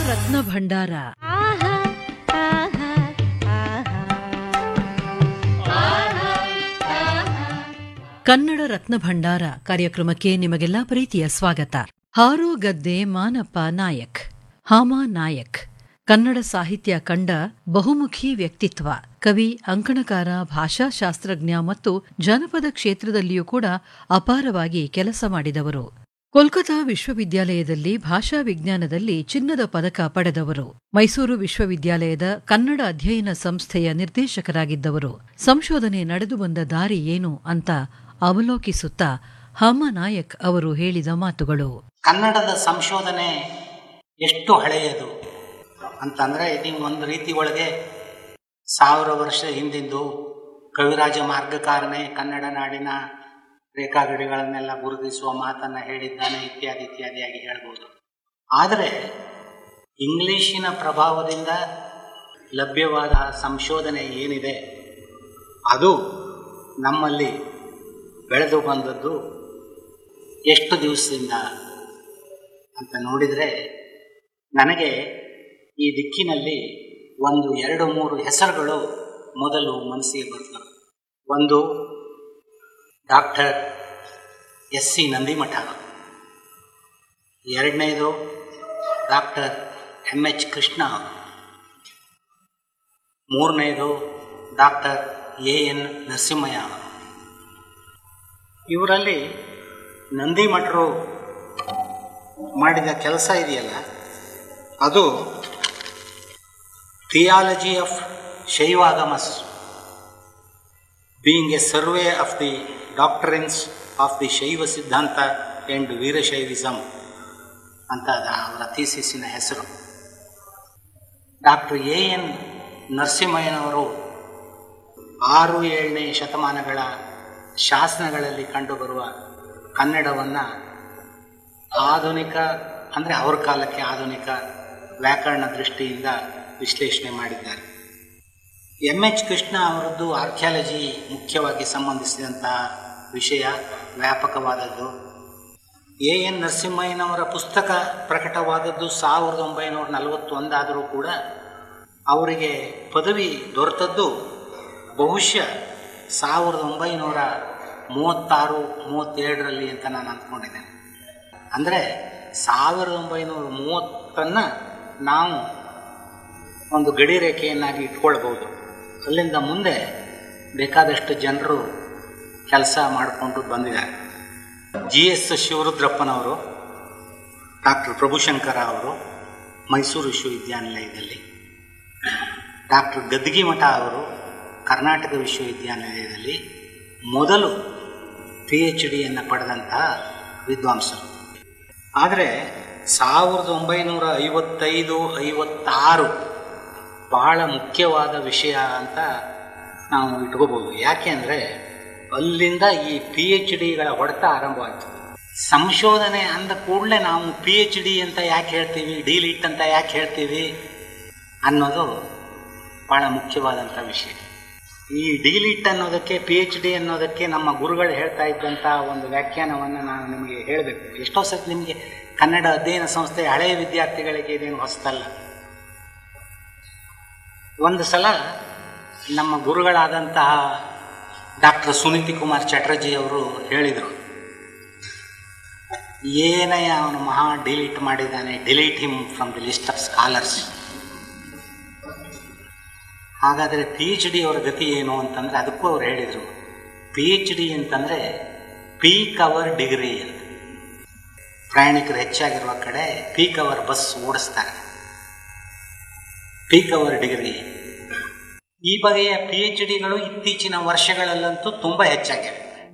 ರತ್ನ ಭಂಡಾರ. ಕನ್ನಡ ರತ್ನ ಭಂಡಾರ ಕಾರ್ಯಕ್ರಮಕ್ಕೆ ನಿಮಗೆಲ್ಲ ಪ್ರೀತಿಯ ಸ್ವಾಗತ. ಹಾರೋ ಗದ್ದೆ ಮಾನಪ್ಪ ನಾಯಕ್. ಹಾಮ ನಾಯಕ್ ಕನ್ನಡ ಸಾಹಿತ್ಯ ಕಂಡ ಬಹುಮುಖಿ ವ್ಯಕ್ತಿತ್ವ. ಕವಿ, ಅಂಕಣಕಾರ, ಭಾಷಾಶಾಸ್ತ್ರಜ್ಞ ಮತ್ತು ಜನಪದ ಕ್ಷೇತ್ರದಲ್ಲಿಯೂ ಕೂಡ ಅಪಾರವಾಗಿ ಕೆಲಸ ಮಾಡಿದವರು. ಕೋಲ್ಕತಾ ವಿಶ್ವವಿದ್ಯಾಲಯದಲ್ಲಿ ಭಾಷಾ ವಿಜ್ಞಾನದಲ್ಲಿ ಚಿನ್ನದ ಪದಕ ಪಡೆದವರು. ಮೈಸೂರು ವಿಶ್ವವಿದ್ಯಾಲಯದ ಕನ್ನಡ ಅಧ್ಯಯನ ಸಂಸ್ಥೆಯ ನಿರ್ದೇಶಕರಾಗಿದ್ದವರು. ಸಂಶೋಧನೆ ನಡೆದು ಬಂದ ದಾರಿ ಏನು ಅಂತ ಅವಲೋಕಿಸುತ್ತಾ ಹಾಮ ನಾಯಕ್ ಅವರು ಹೇಳಿದ ಮಾತುಗಳು. ಕನ್ನಡದ ಸಂಶೋಧನೆ ಎಷ್ಟು ಹಳೆಯದು ಅಂತಂದರೆ, ನೀವು ಒಂದು ರೀತಿ ಒಳಗೆ 1000 ವರ್ಷ ಹಿಂದಿಂದು ಕವಿರಾಜ ಮಾರ್ಗಕಾರನೇ ಕನ್ನಡ ನಾಡಿನ ರೇಖಾಗಡಿಗಳನ್ನೆಲ್ಲ ಗುರುತಿಸುವ ಮಾತನ್ನು ಹೇಳಿದ್ದಾನೆ, ಇತ್ಯಾದಿ ಇತ್ಯಾದಿಯಾಗಿ ಹೇಳ್ಬೋದು. ಆದರೆ ಇಂಗ್ಲಿಶಿನ ಪ್ರಭಾವದಿಂದ ಲಭ್ಯವಾದ ಸಂಶೋಧನೆ ಏನಿದೆ ಅದು ನಮ್ಮಲ್ಲಿ ಬೆಳೆದು ಬಂದದ್ದು ಎಷ್ಟು ದಿವಸದಿಂದ ಅಂತ ನೋಡಿದರೆ, ನನಗೆ ಈ ದಿಕ್ಕಿನಲ್ಲಿ 1, 2, 3 ಹೆಸರುಗಳು ಮೊದಲು ಮನಸ್ಸಿಗೆ ಬರ್ತವೆ. ಒಂದು ಡಾಕ್ಟರ್ ಎಸ್ ಸಿ ನಂದಿಮಠ, ಎರಡನೇದು ಡಾಕ್ಟರ್ MH ಕೃಷ್ಣ, ಮೂರನೇದು ಡಾಕ್ಟರ್ AN ನರಸಿಂಹಯ್ಯ. ಇವರಲ್ಲಿ ನಂದಿಮಠರು ಮಾಡಿದ ಕೆಲಸ ಇದೆಯಲ್ಲ, ಅದು theology of Shaivagamas being A survey of the doctrines of the ಶೈವ ಸಿದ್ಧಾಂತ ಆ್ಯಂಡ್ ವೀರಶೈವಿಸಮ್ ಅಂತ ಅವರ ಥೀಸಿಸಿನ ಹೆಸರು. ಡಾಕ್ಟರ್ AN ನರಸಿಂಹಯ್ಯನವರು 6-7ನೇ ಶತಮಾನಗಳ ಶಾಸನಗಳಲ್ಲಿ ಕಂಡುಬರುವ ಕನ್ನಡವನ್ನು ಆಧುನಿಕ, ಅಂದರೆ ಅವ್ರ ಕಾಲಕ್ಕೆ ಆಧುನಿಕ ವ್ಯಾಕರಣ ದೃಷ್ಟಿಯಿಂದ ವಿಶ್ಲೇಷಣೆ ಮಾಡಿದ್ದಾರೆ. MH ಕೃಷ್ಣ ಅವರದ್ದು ಆರ್ಕಿಯಾಲಜಿ ಮುಖ್ಯವಾಗಿ ಸಂಬಂಧಿಸಿದಂತಹ ವಿಷಯ, ವ್ಯಾಪಕವಾದದ್ದು. AN ನರಸಿಂಹಯ್ಯನವರ ಪುಸ್ತಕ ಪ್ರಕಟವಾದದ್ದು 1941 ಆದರೂ ಕೂಡ ಅವರಿಗೆ ಪದವಿ ದೊರೆತದ್ದು ಬಹುಶಃ 1936-37ರಲ್ಲಿ ಅಂತ ನಾನು ಅಂದ್ಕೊಂಡಿದ್ದೇನೆ. ಅಂದರೆ 1930 ನಾವು ಒಂದು ಗಡಿ ರೇಖೆಯನ್ನಾಗಿ ಇಟ್ಕೊಳ್ಬೋದು. ಅಲ್ಲಿಂದ ಮುಂದೆ ಬೇಕಾದಷ್ಟು ಜನರು ಕೆಲಸ ಮಾಡಿಕೊಂಡು ಬಂದಿದ್ದಾರೆ. GS ಶಿವರುದ್ರಪ್ಪನವರು, ಡಾಕ್ಟರ್ ಪ್ರಭುಶಂಕರ ಅವರು ಮೈಸೂರು ವಿಶ್ವವಿದ್ಯಾನಿಲಯದಲ್ಲಿ, ಡಾಕ್ಟರ್ ಗದ್ಗಿಮಠ ಅವರು ಕರ್ನಾಟಕ ವಿಶ್ವವಿದ್ಯಾನಿಲಯದಲ್ಲಿ ಮೊದಲು PhDಯನ್ನು ಪಡೆದಂತಹ ವಿದ್ವಾಂಸರು. ಆದರೆ 1955-56 ಬಹಳ ಮುಖ್ಯವಾದ ವಿಷಯ ಅಂತ ನಾವು ಇಟ್ಕೋಬೋದು. ಯಾಕೆ ಅಂದರೆ ಅಲ್ಲಿಂದ ಈ PhDಗಳ ಹೊಡೆತ ಆರಂಭವಾಯಿತು. ಸಂಶೋಧನೆ ಅಂದ ಕೂಡಲೇ ನಾವು PhD ಅಂತ ಯಾಕೆ ಹೇಳ್ತೀವಿ, ಡಿಲಿಟ್ ಅಂತ ಯಾಕೆ ಹೇಳ್ತೀವಿ ಅನ್ನೋದು ಭಾಳ ಮುಖ್ಯವಾದಂಥ ವಿಷಯ. ಈ ಡಿಲಿಟ್ ಅನ್ನೋದಕ್ಕೆ, PhD ಅನ್ನೋದಕ್ಕೆ ನಮ್ಮ ಗುರುಗಳು ಹೇಳ್ತಾ ಇದ್ದಂಥ ಒಂದು ವ್ಯಾಖ್ಯಾನವನ್ನು ನಾನು ನಿಮಗೆ ಹೇಳಬೇಕು. ಎಷ್ಟೋ ಸತಿ ನಿಮಗೆ ಕನ್ನಡ ಅಧ್ಯಯನ ಸಂಸ್ಥೆ ಹಳೆಯ ವಿದ್ಯಾರ್ಥಿಗಳಿಗೆ ಇದೇನು ಹೊಸತಲ್ಲ. ಒಂದು ಸಲ ನಮ್ಮ ಗುರುಗಳಾದಂತಹ ಡಾಕ್ಟರ್ ಸುನೀತಿ ಕುಮಾರ್ ಚಟರ್ಜಿ ಅವರು ಹೇಳಿದರು, ಏನಯ್ಯ ಅವನು ಮಹಾ ಡಿಲೀಟ್ ಮಾಡಿದ್ದಾನೆ, delete him from the list of scholars. ಹಾಗಾದರೆ PhD ಅವರ ಗತಿ ಏನು ಅಂತಂದರೆ, ಅದಕ್ಕೂ ಅವ್ರು ಹೇಳಿದರು, PhD ಅಂತಂದರೆ ಪೀಕ್ ಅವರ್ ಡಿಗ್ರಿ ಅಂತ. ಪ್ರಯಾಣಿಕರು ಹೆಚ್ಚಾಗಿರುವ ಕಡೆ peak hour bus ಓಡಿಸ್ತಾರೆ, peak hour degree. ಈ ಬಗೆಯ PhDಗಳು ಇತ್ತೀಚಿನ ವರ್ಷಗಳಲ್ಲಂತೂ ತುಂಬ ಹೆಚ್ಚಾಗಿವೆ.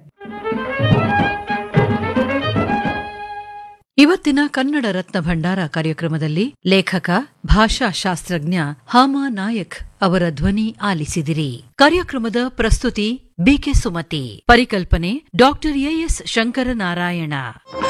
ಇವತ್ತಿನ ಕನ್ನಡ ರತ್ನ ಭಂಡಾರ ಕಾರ್ಯಕ್ರಮದಲ್ಲಿ ಲೇಖಕ, ಭಾಷಾಶಾಸ್ತ್ರಜ್ಞ ಹಾಮ ನಾಯಕ್ ಅವರ ಧ್ವನಿ ಆಲಿಸಿದಿರಿ. ಕಾರ್ಯಕ್ರಮದ ಪ್ರಸ್ತುತಿ BK ಸುಮತಿ, ಪರಿಕಲ್ಪನೆ ಡಾಕ್ಟರ್ AS ಶಂಕರನಾರಾಯಣ.